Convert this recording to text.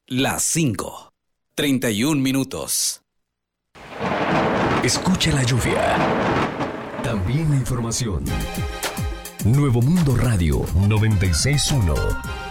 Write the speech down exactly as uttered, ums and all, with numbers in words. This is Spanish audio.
Las cinco, treinta y un minutos. Escucha la lluvia. También la información. Nuevo Mundo Radio noventa y seis punto uno.